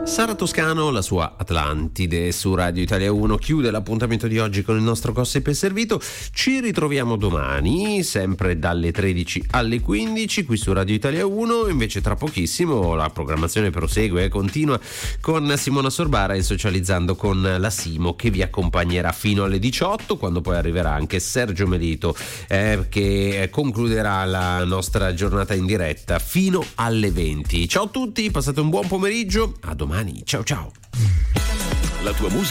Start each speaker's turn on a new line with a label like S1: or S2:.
S1: Sara Toscano, la sua Atlantide su Radio Italia 1 chiude l'appuntamento di oggi con il nostro Gossip e Servito. Ci ritroviamo domani, sempre dalle 13 alle 15 qui su Radio Italia 1. Invece tra pochissimo la programmazione prosegue e continua con Simona Sorbara e Socializzando con la Simo, che vi accompagnerà fino alle 18, quando poi arriverà anche Sergio Melito che concluderà la nostra giornata in diretta fino alle 20. Ciao a tutti, passate un buon pomeriggio, a domani. Ciao ciao.
S2: La tua musica